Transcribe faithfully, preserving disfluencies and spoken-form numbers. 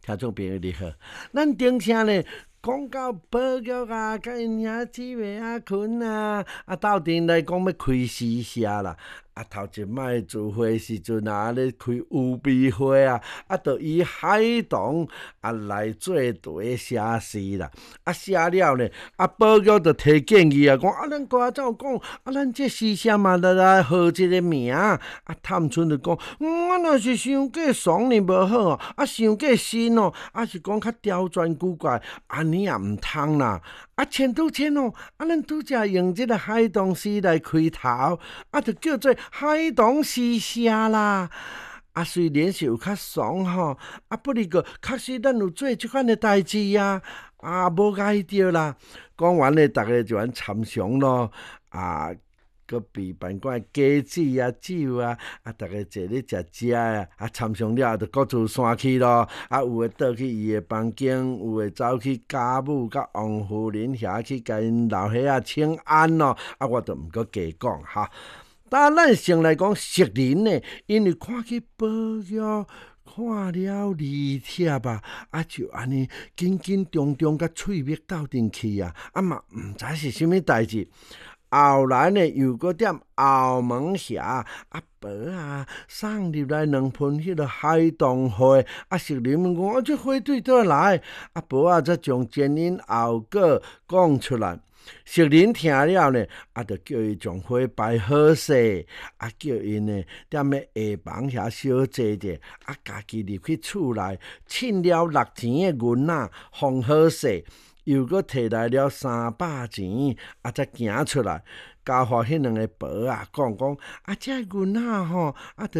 听众朋友你好，咱顶声呢讲到保育啊，甲因兄姊妹啊、群啊，啊斗阵来讲要开私社啦。啊，头一摆聚会时阵啊，咧开有备会啊，啊，就以海童啊来做题写诗啦。啊，写了呢，啊，保育就提建议啊，讲啊，咱大早讲啊，咱这诗社嘛来来号一个名。啊，探春就讲，嗯，我若是伤过爽呢无好哦，啊，伤过新哦，啊是讲较刁钻古怪，安尼也毋通啦。啊，千拄千哦，啊，咱拄则用即个海童诗来开头，啊，就叫做海童诗社啦。啊，虽然是有较爽吼，啊，不过确实咱有做即款的代志啊，啊，无碍着啦。讲完咧，逐个就安参详咯，啊。搁备办馆鸡子啊、酒啊，啊，逐个坐咧食食啊，啊，参详了就各自散去咯。啊，有诶倒去伊诶房间，有诶走去家母甲王夫人遐去甲因老伙仔请安咯。啊，我就毋搁加讲哈。但咱先来讲熟人呢，因为看去保育。看了李帖啊，啊就安尼紧紧张张甲喙蜜斗阵去啊，啊嘛毋知是啥物代志。后来呢，又搁踮后门遐啊，婆啊送入来两盆迄个海棠花，啊熟人问讲，啊这花对倒来？啊婆啊则将前因后果讲出来。熟人听了呢，啊，就叫伊将花摆好势，啊，叫因呢踮咧下房遐小坐者，啊，家己入去厝内，称了六钱的银仔，放好势，又搁摕来了三百钱，啊，才行出来，交互迄两个婆啊讲讲，啊，这银仔吼，啊，